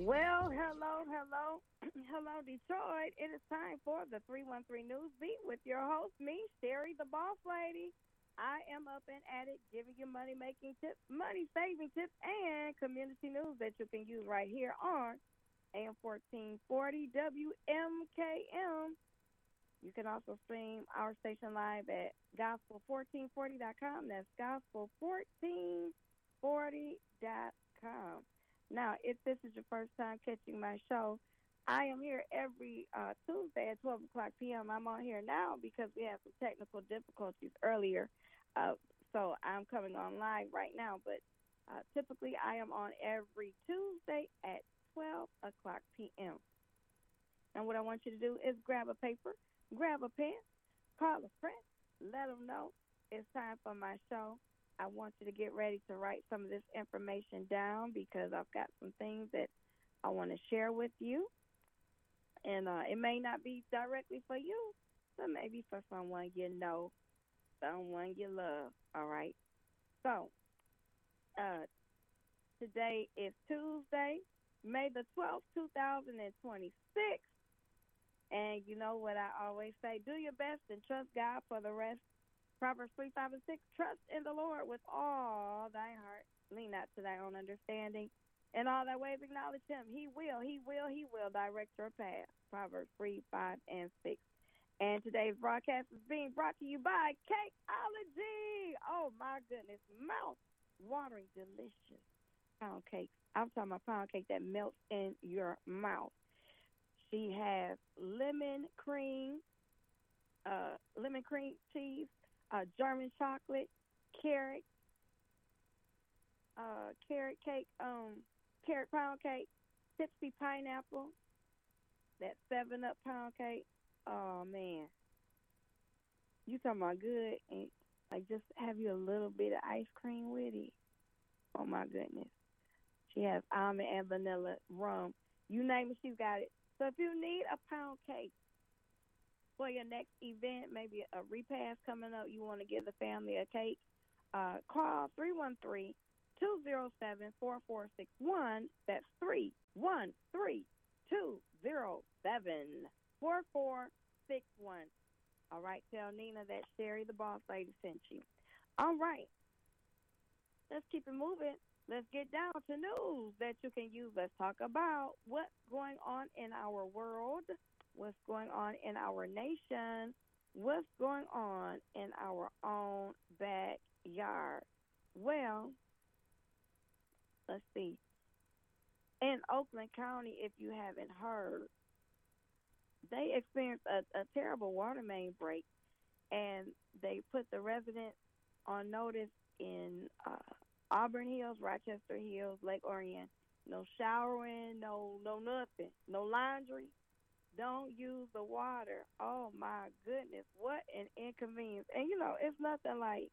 Well, hello, hello, Detroit. It is time for the 313 News Beat with your host, me, Sherry, the Boss Lady. I am up and at it, giving you money making tips, money saving tips, and community news that you can use right here on AM 1440 WMKM. You can also stream our station live at gospel1440.com. That's gospel1440.com. Now, if this is your first time catching my show, I am here every Tuesday at 12 o'clock p.m. I'm on here now because we had some technical difficulties earlier. So I'm coming on live right now. But typically I am on every Tuesday at 12 o'clock p.m. And what I want you to do is grab a paper, grab a pen, call a friend, let them know it's time for my show. I want you to get ready to write some of this information down because I've got some things that I want to share with you. And it may not be directly for you, but maybe for someone you know, someone you love, all right? So, today is Tuesday, May the 12th, 2026. And you know what I always say, do your best and trust God for the rest. Proverbs 3, 5, and 6, trust in the Lord with all thy heart. Lean not to thy own understanding. In all thy ways acknowledge him. He will direct your path. Proverbs 3, 5, and 6. And today's broadcast is being brought to you by Cakeology. Oh, my goodness. Mouth-watering, delicious pound cakes. I'm talking about pound cake that melts in your mouth. She has lemon cream cheese, German chocolate, carrot cake, carrot pound cake, Tipsy pineapple, that 7-Up pound cake. Oh man, you talking about good? And like just have you a little bit of ice cream with it. Oh my goodness, she has almond and vanilla rum. You name it, she's got it. So if you need a pound cake for your next event, maybe a repast coming up, you want to give the family a cake, call 313-207-4461. That's 313-207-4461. All right, tell Nina that Sherry the Boss Lady sent you. All right, let's keep it moving. Let's get down to news that you can use. Let's talk about what's going on in our world, what's going on in our nation, what's going on in our own backyard. Well, let's see. In Oakland County, if you haven't heard, they experienced a terrible water main break, and they put the residents on notice in Auburn Hills, Rochester Hills, Lake Orion. No showering, no nothing, no laundry. Don't use the water. Oh, my goodness. What an inconvenience. And, it's nothing like,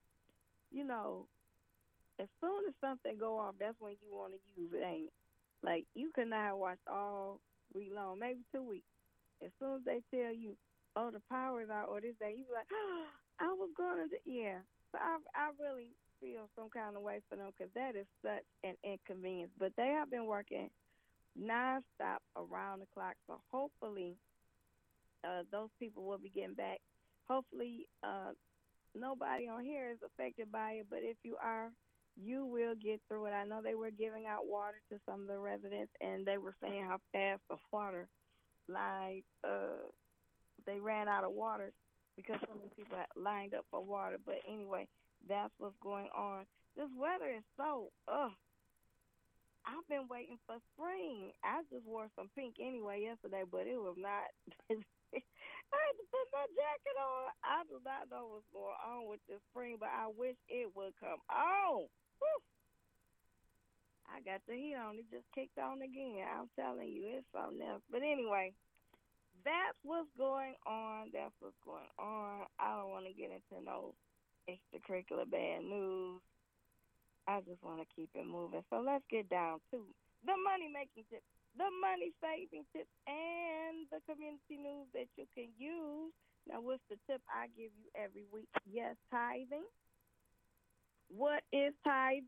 as soon as something go off, that's when you want to use it, ain't it? Like, you could not have watched all week long, maybe 2 weeks. As soon as they tell you, oh, the power is out or this, day, you be like, oh, I was going to, yeah. So I really feel some kind of way for them because that is such an inconvenience. But they have been working nonstop around the clock. So hopefully those people will be getting back. Hopefully nobody on here is affected by it, but if you are, you will get through it. I know they were giving out water to some of the residents, and they were saying how fast the water, like they ran out of water because so many people had lined up for water. But anyway, that's what's going on. This weather is so, I've been waiting for spring. I just wore some pink anyway yesterday, but it was not. I had to put my jacket on. I do not know what's going on with this spring, but I wish it would come on. Whew. I got the heat on. It just kicked on again. I'm telling you, it's something else. But anyway, that's what's going on. That's what's going on. I don't want to get into no extracurricular bad news. I just want to keep it moving. So let's get down to the money-making tips, the money-saving tips, and the community news that you can use. Now, what's the tip I give you every week? Yes, tithing. What is tithing?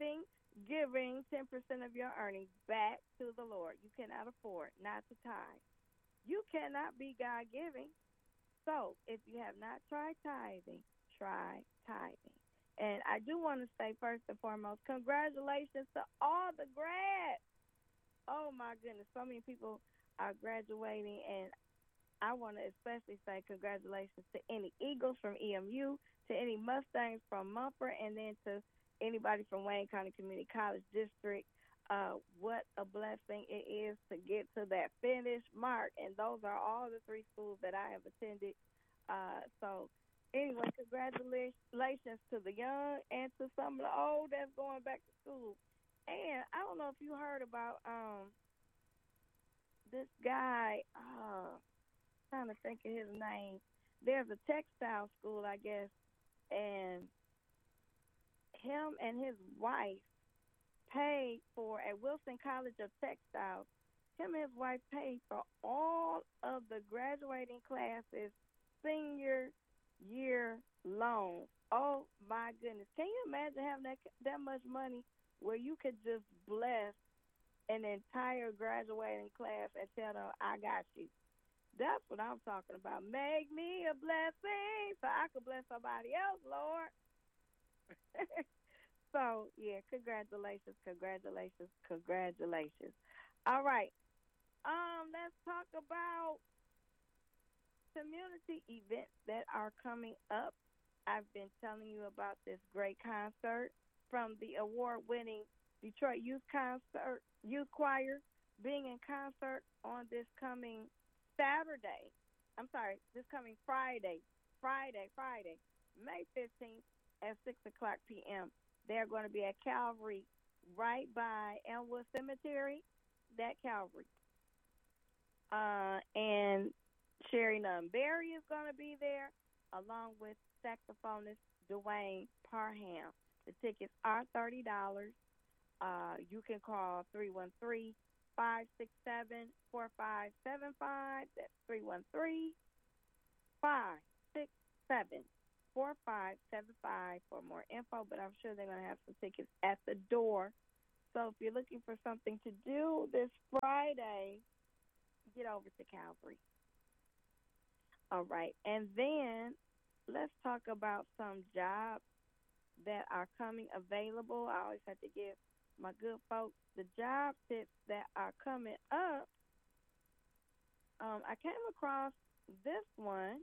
giving 10% of your earnings back to the Lord. You cannot afford not to tithe. You cannot be God giving. So if you have not tried tithing, try tithing. And I do want to say first and foremost, congratulations to all the grads. Oh my goodness, so many people are graduating, and I want to especially say congratulations to any Eagles from EMU, to any Mustangs from Mumford, and then to anybody from Wayne County Community College District. What a blessing it is to get to that finish mark. And those are all the three schools that I have attended. So, anyway, congratulations to the young and to some of the old that's going back to school. And I don't know if you heard about this guy. Trying to think of his name. There's a textile school, I guess, and him and his wife paid for at Wilson College of Textiles. Him and his wife paid for all of the graduating classes senior year loans. Oh my goodness! Can you imagine having that much money where you could just bless an entire graduating class and tell them, "I got you." That's what I'm talking about. Make me a blessing so I could bless somebody else, Lord. So, yeah, congratulations, congratulations, congratulations. All right. Let's talk about community events that are coming up. I've been telling you about this great concert from the award-winning Detroit Youth Choir being in concert on this coming Saturday. I'm sorry, this coming Friday, May 15th at 6 o'clock p.m. They're going to be at Calvary right by Elmwood Cemetery, that Calvary. And Sherry Nunn Berry is going to be there, along with saxophonist Dwayne Parham. The tickets are $30. You can call 313-567-4575. That's 313-567-4575 for more info, but I'm sure they're going to have some tickets at the door. So if you're looking for something to do this Friday, get over to Calvary. All right. And then let's talk about some jobs that are coming available. I always have to give my good folks the job tips that are coming up. I came across this one.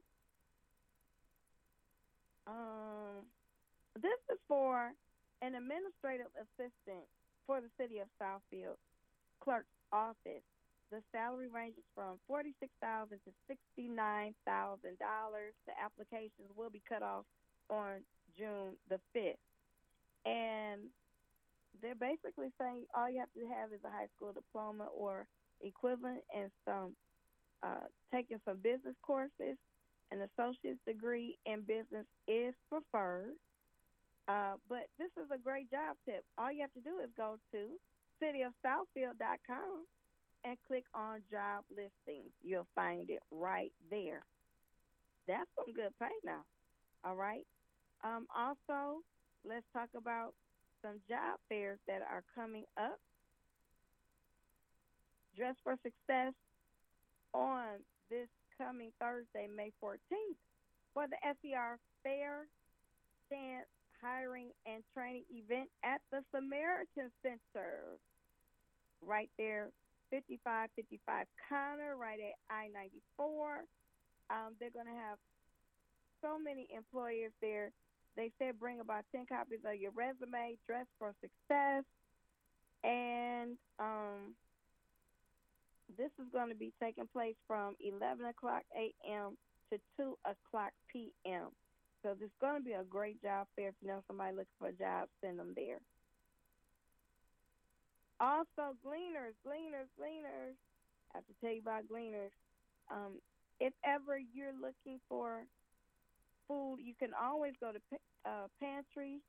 This is for an administrative assistant for the city of Southfield clerk's office. The salary ranges from $46,000 to $69,000. The applications will be cut off on June the 5th. And they're basically saying all you have to have is a high school diploma or equivalent and taking some business courses. An associate's degree in business is preferred. But this is a great job tip. All you have to do is go to cityofsouthfield.com and click on job listings. You'll find it right there. That's some good pay now. All right. Also, let's talk about some job fairs that are coming up. Dress for Success on this coming Thursday, May 14th, for the SER Fair Chance Hiring and Training event at the Samaritan Center, right there, 5555 Connor, right at I-94. They're going to have so many employers there. They said bring about 10 copies of your resume, dress for success, and this is going to be taking place from 11 o'clock a.m. to 2 o'clock p.m. So this is going to be a great job fair. If you know somebody looking for a job, send them there. Also, Gleaners. I have to tell you about Gleaners. If ever you're looking for food, you can always go to Pantry.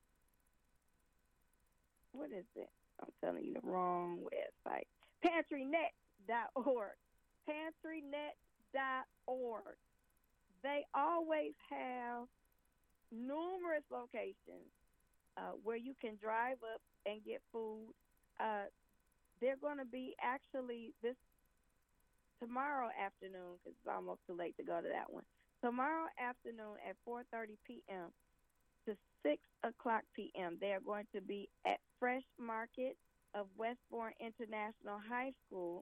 What is it? I'm telling you the wrong website. Pantrynet.org. Pantrynet.org. They always have numerous locations where you can drive up and get food. They're going to be actually this tomorrow afternoon, because it's almost too late to go to that one. Tomorrow afternoon at 4:30 p.m. to 6 o'clock p.m. They are going to be at Fresh Market of Westbourne International High School,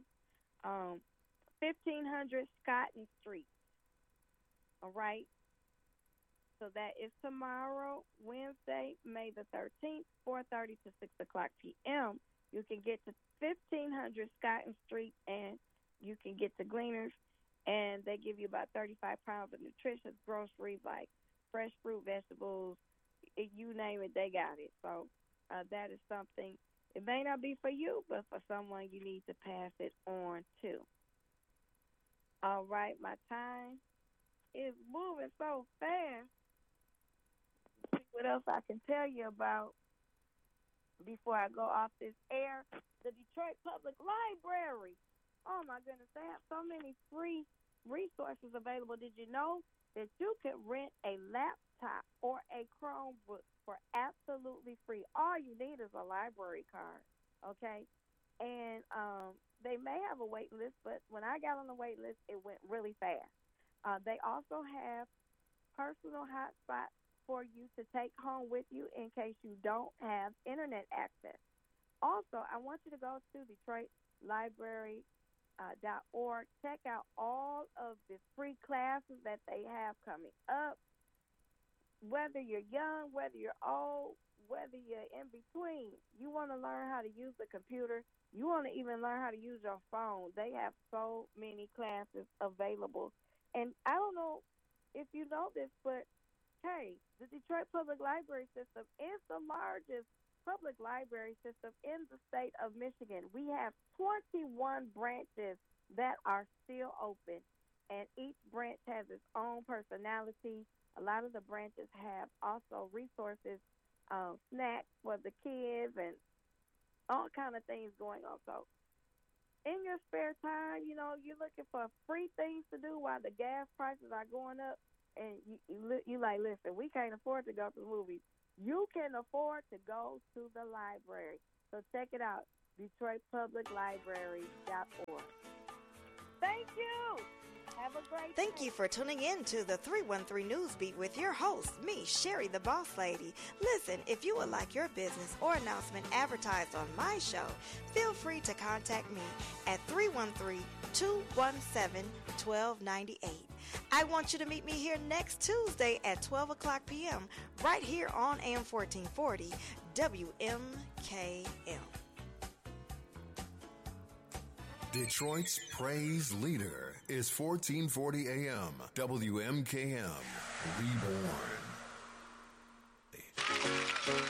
1500 Scotton Street. All right? So that is tomorrow, Wednesday, May the 13th, 4:30 to 6 o'clock p.m. You can get to 1500 Scotton Street, and you can get to Gleaners, and they give you about 35 pounds of nutritious groceries like fresh fruit, vegetables, you name it, they got it. So that is something. It may not be for you, but for someone you need to pass it on to. All right, my time is moving so fast. See what else I can tell you about before I go off this air. The Detroit Public Library. Oh, my goodness, they have so many free resources available. Did you know that you can rent a laptop or a Chromebook for absolutely free? All you need is a library card, okay? And they may have a wait list, but when I got on the wait list, it went really fast. They also have personal hotspots for you to take home with you in case you don't have internet access. Also, I want you to go to DetroitLibrary.org. Check out all of the free classes that they have coming up. Whether you're young, whether you're old, whether you're in between, you want to learn how to use the computer, you want to even learn how to use your phone. They have so many classes available. And I don't know if you know this, but hey, the Detroit Public Library System is the largest public library system in the state of Michigan. We have 21 branches that are still open, and each branch has its own personality. A lot of the branches have also resources, snacks for the kids, and all kind of things going on. So in your spare time, you know, you're looking for free things to do while the gas prices are going up, and you like, listen, we can't afford to go to the movies. You can afford to go to the library. So check it out, DetroitPublicLibrary.org. Thank you. Have a great day. Thank you for tuning in to the 313 Newsbeat with your host, me, Sherry the Boss Lady. Listen, if you would like your business or announcement advertised on my show, feel free to contact me at 313-217-1298. I want you to meet me here next Tuesday at 12 o'clock p.m. right here on AM 1440 WMKM. Detroit's praise leader is 1440 AM WMKM. Reborn.